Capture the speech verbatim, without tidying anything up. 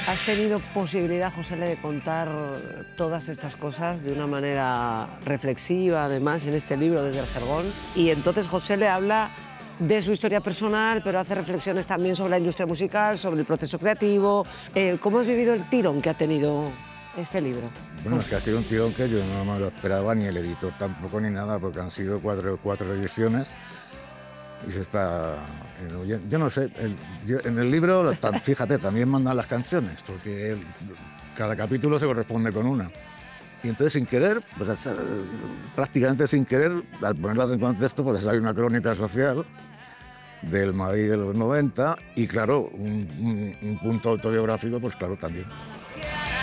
Has tenido posibilidad, José, de contar todas estas cosas de una manera reflexiva, además, en este libro, Desde el Jergón. Y entonces José le habla de su historia personal, pero hace reflexiones también sobre la industria musical, sobre el proceso creativo. Eh, ¿Cómo has vivido el tirón que ha tenido este libro? Bueno, es que ha sido un tirón que yo no me lo esperaba, ni el editor tampoco, ni nada, porque han sido cuatro, cuatro ediciones y se está... Yo, yo no sé, el, yo, en el libro, fíjate, también mandan las canciones, porque el, cada capítulo se corresponde con una. Y entonces, sin querer, pues, prácticamente sin querer, al ponerlas en contexto, pues hay una crónica social del Madrid de los noventa y, claro, un, un, un punto autobiográfico, pues claro, también.